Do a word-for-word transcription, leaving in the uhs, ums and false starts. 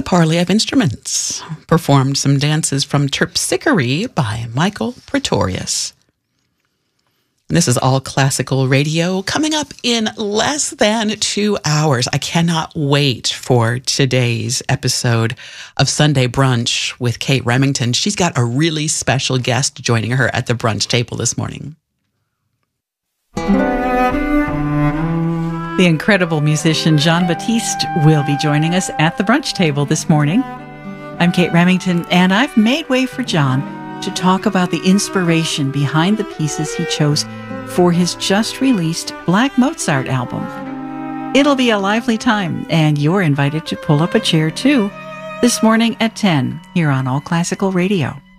Parley of Instruments performed some dances from Terpsichore by Michael Pretorius. This is All Classical Radio, coming up in less than two hours. I cannot wait for today's episode of Sunday Brunch with Kate Remington. She's got a really special guest joining her at the brunch table this morning. The incredible musician Jean-Baptiste will be joining us at the brunch table this morning. I'm Kate Remington, and I've made way for John to talk about the inspiration behind the pieces he chose for his just-released Black Mozart album. It'll be a lively time, and you're invited to pull up a chair, too, this morning at ten here on All Classical Radio.